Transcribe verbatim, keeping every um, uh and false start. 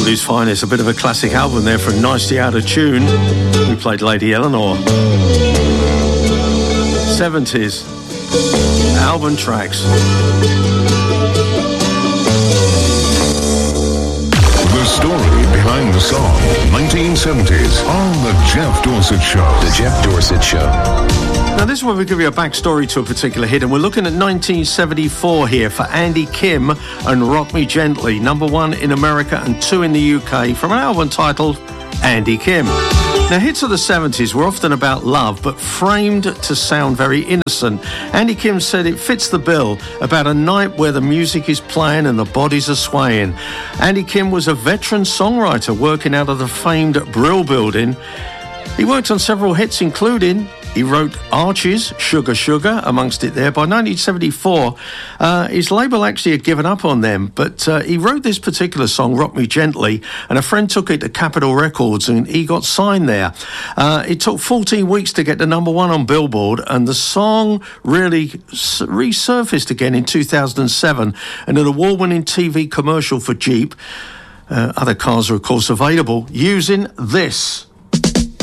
oldies finest, a bit of a classic album there from Nicely Out of Tune. We played Lady Eleanor. seventies album tracks. The story behind the song, nineteen seventies, on The Jeff Dorsett Show. The Jeff Dorsett Show. Now, this is where we give you a backstory to a particular hit, and we're looking at nineteen seventy-four here for Andy Kim and Rock Me Gently, number one in America and two in the U K, from an album titled Andy Kim. Now, hits of the seventies were often about love, but framed to sound very innocent. Andy Kim said it fits the bill, about a night where the music is playing and the bodies are swaying. Andy Kim was a veteran songwriter working out of the famed Brill Building. He worked on several hits, including... he wrote Archie's Sugar Sugar amongst it there. By nineteen seventy-four, uh, his label actually had given up on them, but uh, he wrote this particular song, Rock Me Gently, and a friend took it to Capitol Records and he got signed there. Uh, it took fourteen weeks to get to number one on Billboard, and the song really resurfaced again in two thousand seven in an award-winning T V commercial for Jeep. Uh, other cars are, of course, available using this.